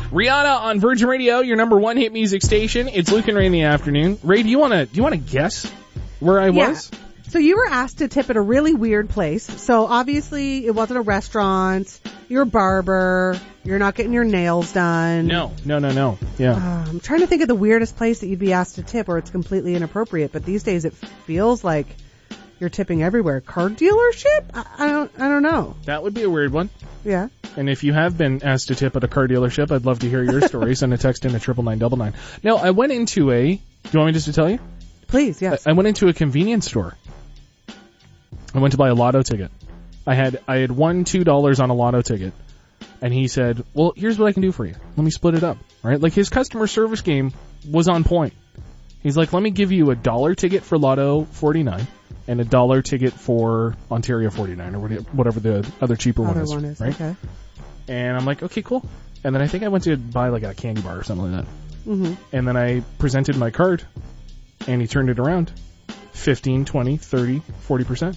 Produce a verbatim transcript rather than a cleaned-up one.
Rihanna on Virgin Radio, your number one hit music station. It's Luke and Ray in the afternoon. Ray, do you want to do you want to guess where I Yeah. was? So you were asked to tip at a really weird place. So obviously it wasn't a restaurant. You're a barber. You're not getting your nails done. No, no, no, no. Yeah. Uh, I'm trying to think of the weirdest place that you'd be asked to tip where it's completely inappropriate. But these days it feels like you're tipping everywhere. Car dealership? I, I don't. I don't know. That would be a weird one. Yeah. And if you have been asked to tip at a car dealership, I'd love to hear your story. Send a text in at triple nine double nine. Now, I went into a. Do you want me just to tell you? Please. Yes. I, I went into a convenience store. I went to buy a lotto ticket. I had I had won two dollars on a lotto ticket, and he said, "Well, here's what I can do for you. Let me split it up." Right? Like his customer service game was on point. He's like, "Let me give you a dollar ticket for Lotto forty-nine and a dollar ticket for Ontario forty-nine or whatever the other cheaper Other one is." one is right? okay. And I'm like, "Okay, cool." And then I think I went to buy like a candy bar or something like that. Mm-hmm. And then I presented my card, and he turned it around. fifteen, twenty, thirty, forty percent.